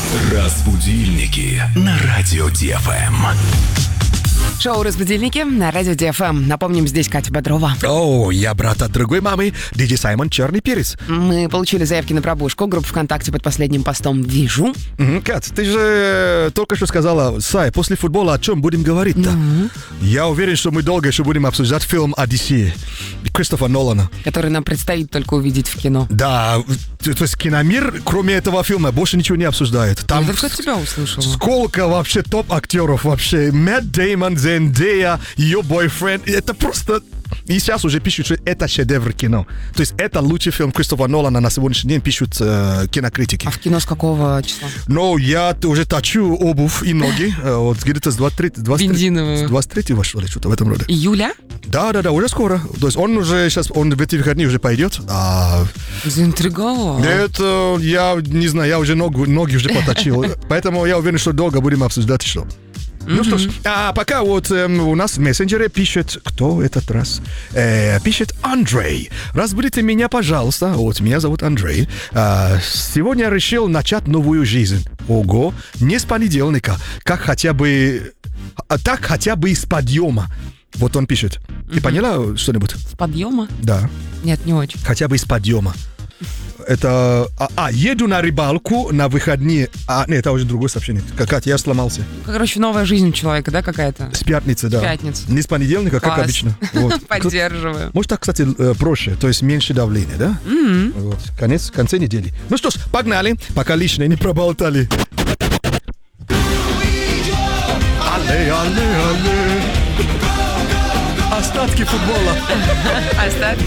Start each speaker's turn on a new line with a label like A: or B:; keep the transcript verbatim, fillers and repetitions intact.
A: Разбудильники на радио Ди Эф Эм.
B: Шоу «Разбудильники» на радио Ди Эф Эм. Напомним, здесь Катя Бодрова.
C: О, я брат от другой мамы, диджей Саймон Черный Перец.
B: Мы получили заявки на пробужку. Группа ВКонтакте под последним постом «Вижу».
C: Угу, Кат, ты же только что сказала, Сай, после футбола о чем будем говорить-то?
B: Ну?
C: Я уверен, что мы долго еще будем обсуждать фильм «Одиссея» Кристофера Нолана.
B: Который нам предстоит только увидеть в кино.
C: Да, то есть киномир, кроме этого фильма, больше ничего не обсуждает. Там
B: Я только от тебя услышала.
C: сколько вообще топ-актеров вообще. Мэтт Деймон, Зендея, ее бойфренд. Это просто... И сейчас уже пишут, что это шедевр кино. То есть это лучший фильм Кристофера Нолана на сегодняшний день, пишут э, кинокритики.
B: А в кино с какого числа?
C: Но я уже точу обувь и ноги. э, Вот где-то с двадцать третьего...
B: Бензиновую.
C: С двадцать третьего, что ли, что-то в этом роде.
B: Июля?
C: Да, да, да, уже скоро. То есть он уже сейчас, он в эти выходные уже пойдет. А...
B: Заинтриговал.
C: Это, я не знаю, я уже ногу, ноги уже поточил. Поэтому я уверен, что долго будем обсуждать еще. Ну что ж, а пока вот эм, у нас в мессенджере пишет, кто этот раз? Э, пишет Андрей. Разбудите меня, пожалуйста. Вот, меня зовут Андрей. А, сегодня я решил начать новую жизнь. Ого, не с понедельника. Как хотя бы... а, так хотя бы из подъема. Вот он пишет. Ты поняла что-нибудь?
B: С подъема?
C: Да.
B: Нет, не очень.
C: Хотя бы из подъема. Это... А, а, еду на рыбалку на выходные. А, нет, это уже другое сообщение. Как я сломался.
B: Короче, новая жизнь у человека, да, какая-то?
C: С пятницы, да.
B: Пятница.
C: Не с понедельника, как
B: Класс.
C: обычно. Вот.
B: Поддерживаю.
C: Может, так, кстати, э, проще, то есть меньше давления, да?
B: М-м.
C: Вот. Конец, в конце недели. Ну что ж, погнали, пока лишнее не проболтали. Алле, алле, алле. Остатки футбола.
B: Остатки